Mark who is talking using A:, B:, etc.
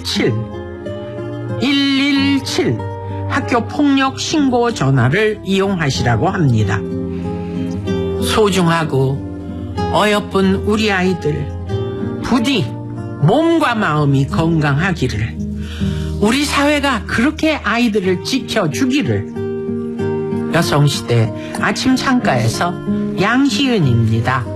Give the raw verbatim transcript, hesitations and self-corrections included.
A: 일일칠 일일칠 학교 폭력 신고 전화를 이용하시라고 합니다. 소중하고 어여쁜 우리 아이들 부디 몸과 마음이 건강하기를, 우리 사회가 그렇게 아이들을 지켜주기를. 여성시대 아침 창가에서 양희은입니다.